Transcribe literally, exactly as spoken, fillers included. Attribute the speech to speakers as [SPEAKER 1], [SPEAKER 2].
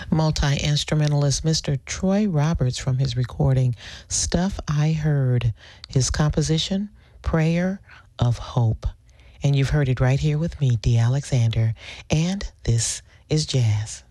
[SPEAKER 1] Multi-instrumentalist Mister Troy Roberts from his recording, Stuff I Heard. His composition, Prayer of Hope. And you've heard it right here with me, Dee Alexander. And this is Jazz.